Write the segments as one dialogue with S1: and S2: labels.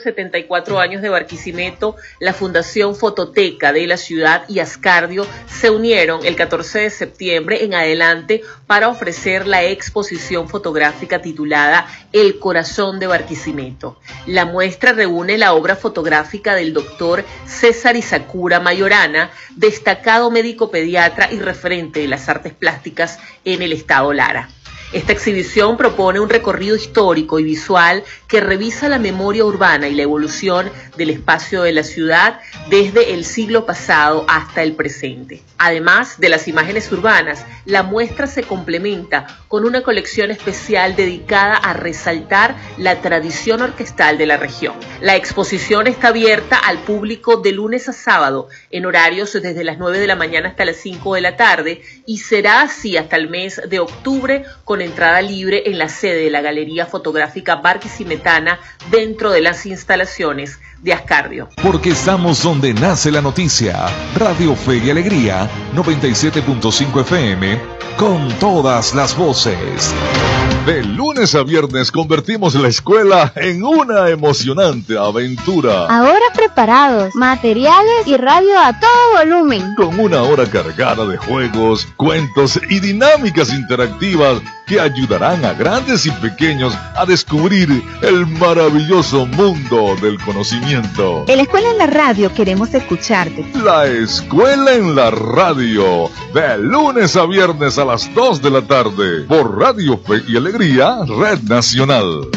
S1: 74 años de Barquisimeto, la Fundación Fototeca de la ciudad y Ascardio se unieron el 14 de septiembre en adelante para ofrecer la exposición fotográfica titulada El Corazón de Barquisimeto. La muestra reúne la obra fotográfica del doctor César Isakura Mayorana, destacado médico pediatra y referente de las artes plásticas en el estado Lara. Esta exhibición propone un recorrido histórico y visual que revisa la memoria urbana y la evolución del espacio de la ciudad desde el siglo pasado hasta el presente. Además de las imágenes urbanas, la muestra se complementa con una colección especial dedicada a resaltar la tradición orquestal de la región. La exposición está abierta al público de lunes a sábado en horarios desde las 9 de la mañana hasta las 5 de la tarde y será así hasta el mes de octubre con entrada libre en la sede de la Galería Fotográfica Barquisimetana dentro de las instalaciones de Ascardio.
S2: Porque estamos donde nace la noticia. Radio Fe y Alegría, 97.5 FM, con todas las voces. De lunes a viernes convertimos la escuela en una emocionante aventura.
S3: Ahora preparados, materiales y radio a todo volumen.
S2: Con una hora cargada de juegos, cuentos y dinámicas interactivas que ayudarán a grandes y pequeños a descubrir el maravilloso mundo del conocimiento.
S3: En la Escuela en la Radio queremos escucharte.
S2: La Escuela en la Radio, de lunes a viernes a las 2 de la tarde, por Radio Fe y Alegría, Red Nacional.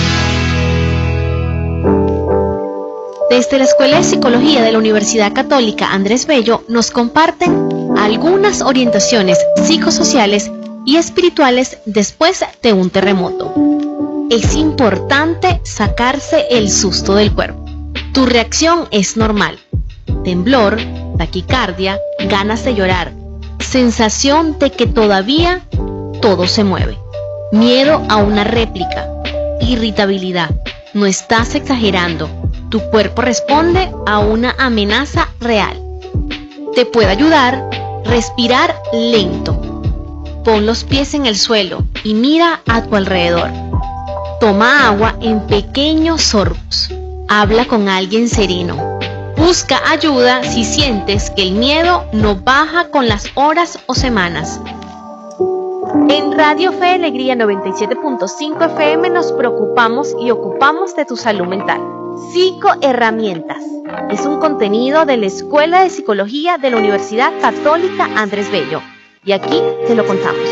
S4: Desde la Escuela de Psicología de la Universidad Católica Andrés Bello nos comparten algunas orientaciones psicosociales y espirituales después de un terremoto. Es importante sacarse el susto del cuerpo. Tu reacción es normal. Temblor, taquicardia, ganas de llorar, sensación de que todavía todo se mueve, miedo a una réplica, irritabilidad. No estás exagerando. Tu cuerpo responde a una amenaza real. Te puede ayudar respirar lento. Pon los pies en el suelo y mira a tu alrededor. Toma agua en pequeños sorbos. Habla con alguien sereno. Busca ayuda si sientes que el miedo no baja con las horas o semanas. En Radio Fe y Alegría 97.5 FM nos preocupamos y ocupamos de tu salud mental. Psicoherramientas. Es un contenido de la Escuela de Psicología de la Universidad Católica Andrés Bello. Y aquí te lo contamos.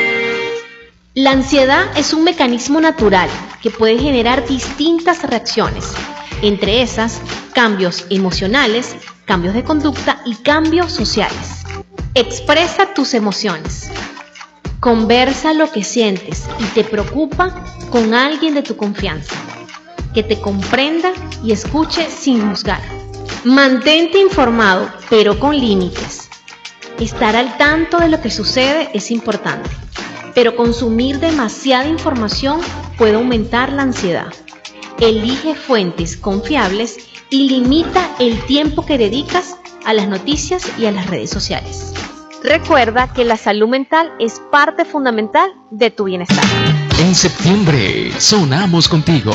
S4: La ansiedad es un mecanismo natural que puede generar distintas reacciones, entre esas, cambios emocionales, cambios de conducta y cambios sociales. Expresa tus emociones. Conversa lo que sientes y te preocupa con alguien de tu confianza, que te comprenda y escuche sin juzgar. Mantente informado, pero con límites. Estar al tanto de lo que sucede es importante, pero consumir demasiada información puede aumentar la ansiedad. Elige fuentes confiables y limita el tiempo que dedicas a las noticias y a las redes sociales. Recuerda que la salud mental es parte fundamental de tu bienestar.
S5: En septiembre, sonamos contigo.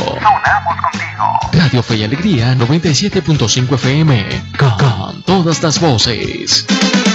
S5: Radio Fe y Alegría 97.5 FM, con todas las voces.